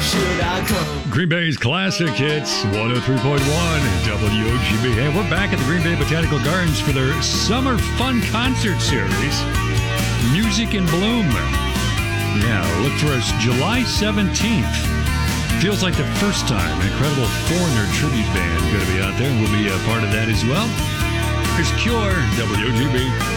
should I come? Green Bay's classic hits, 103.1 WOGB. Hey, we're back at the Green Bay Botanical Gardens for their Summer Fun Concert Series, Music in Bloom. Yeah, look for us July 17th. Feels like the first time an incredible Foreigner tribute band going to be out there, and we'll be a part of that as well. Here's Cure, WOGB.